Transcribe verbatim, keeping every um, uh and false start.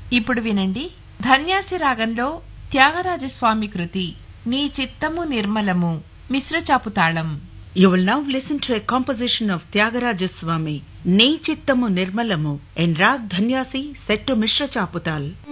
ఇప్పుడు వినండి ధన్యాసి రాగంలో త్యాగరాజస్వామి కృతి నీ చిత్తము నిర్మలము మిశ్రచాపు తాళం. You will now listen to a composition of Tyagaraja Swami, Nee Chittamu Nirmalamu, in Rag Dhanyasi set to Mishra Chaputal.